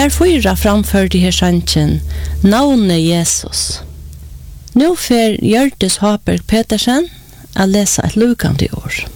Her fyra framførte her sanchen navnet Jesus. Nå fer Hjørtis Haberg Petersen a lesa et lukande ord.